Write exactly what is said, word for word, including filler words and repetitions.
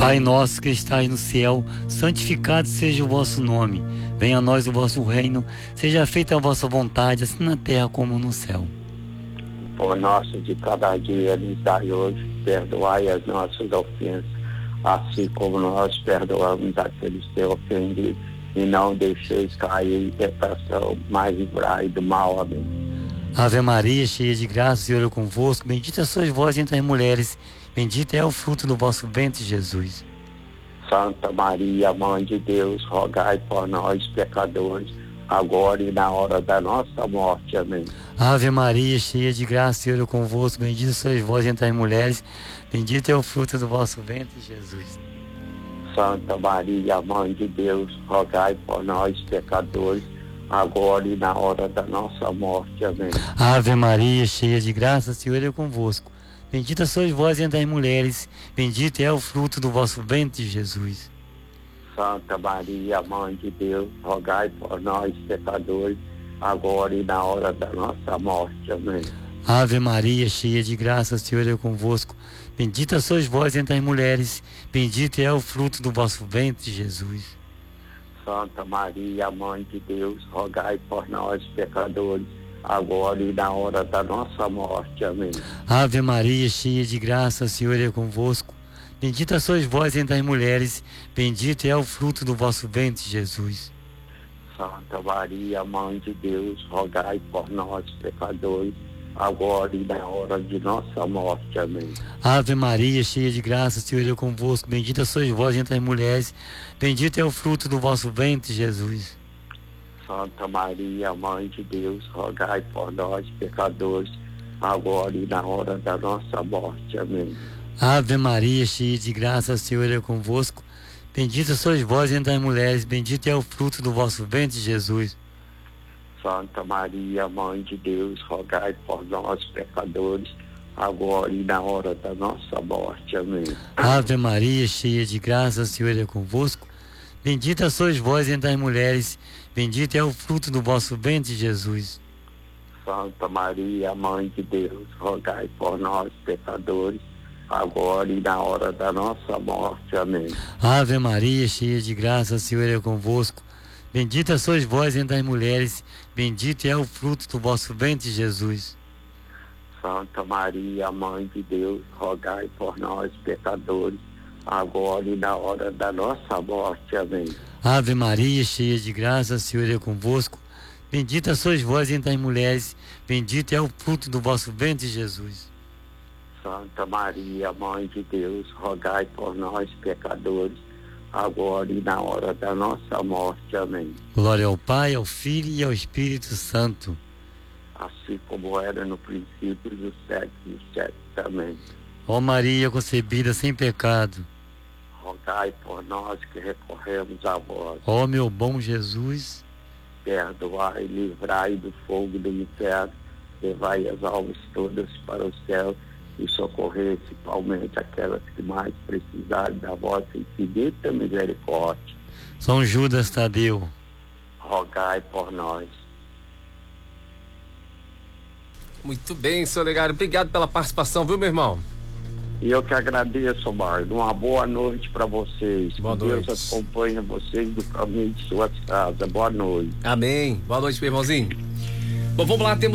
Pai nosso que estais no céu, santificado seja o vosso nome. Venha a nós o vosso reino, seja feita a vossa vontade, assim na terra como no céu. O pão nosso de cada dia nos dai hoje, perdoai as nossas ofensas, assim como nós perdoamos aqueles que ofendem, e não deixeis cair em tentação, mas livrai do mal. Amém. Ave Maria, cheia de graça, o Senhor é convosco, bendita sois vós entre as mulheres, bendito é o fruto do vosso ventre, Jesus. Santa Maria, Mãe de Deus, rogai por nós, pecadores, agora e na hora da nossa morte. Amém. Ave Maria, cheia de graça, o Senhor é convosco, bendita sois vós entre as mulheres, bendito é o fruto do vosso ventre, Jesus. Santa Maria, Mãe de Deus, rogai por nós, pecadores, agora e na hora da nossa morte. Amém. Ave Maria, cheia de graça, o Senhor é convosco. Bendita sois vós entre as mulheres, bendito é o fruto do vosso ventre, Jesus. Santa Maria, Mãe de Deus, rogai por nós, pecadores, agora e na hora da nossa morte. Amém. Ave Maria, cheia de graça, o Senhor é convosco. Bendita sois vós entre as mulheres, bendito é o fruto do vosso ventre, Jesus. Santa Maria, Mãe de Deus, rogai por nós, pecadores, agora e na hora da nossa morte. Amém. Ave Maria, cheia de graça, o Senhor é convosco. Bendita sois vós entre as mulheres, bendito é o fruto do vosso ventre, Jesus. Santa Maria, Mãe de Deus, rogai por nós, pecadores, agora e na hora de nossa morte. Amém. Ave Maria, cheia de graça, o Senhor é convosco. Bendita sois vós entre as mulheres, bendito é o fruto do vosso ventre, Jesus. Santa Maria, Mãe de Deus, rogai por nós, pecadores, agora e na hora da nossa morte. Amém. Ave Maria, cheia de graça, o Senhor é convosco. Bendita sois vós entre as mulheres, bendito é o fruto do vosso ventre, Jesus. Santa Maria, Mãe de Deus, rogai por nós, pecadores, agora e na hora da nossa morte. Amém. Ave Maria, cheia de graça, o Senhor é convosco. Bendita sois vós entre as mulheres, bendito é o fruto do vosso ventre, Jesus. Santa Maria, Mãe de Deus, rogai por nós, pecadores, agora e na hora da nossa morte. Amém. Ave Maria, cheia de graça, o Senhor é convosco. Bendita sois vós entre as mulheres, bendito é o fruto do vosso ventre, Jesus. Santa Maria, Mãe de Deus, rogai por nós, pecadores, agora e na hora da nossa morte. Amém. Ave Maria, cheia de graça, o Senhor é convosco. Bendita sois vós entre as mulheres, bendito é o fruto do vosso ventre, Jesus. Santa Maria, Mãe de Deus, rogai por nós, pecadores, agora e na hora da nossa morte. Amém. Glória ao Pai, ao Filho e ao Espírito Santo. Assim como era no princípio dos séculos dos séculos. Amém. Ó Maria concebida sem pecado, rogai por nós que recorremos a vós. ó meu bom Jesus, perdoai e livrai do fogo do inferno, levai as almas todas para o céu e socorrer principalmente aquelas que mais precisarem da vossa infinita misericórdia. São Judas Tadeu, rogai por nós. Muito bem, seu Olegário, obrigado pela participação, viu, meu irmão? E eu que agradeço, Marlon. Uma boa noite para vocês. Boa que noite. Deus acompanhe vocês do caminho de suas casas. Boa noite. Amém. Boa noite, meu irmãozinho. Bom, vamos lá, temos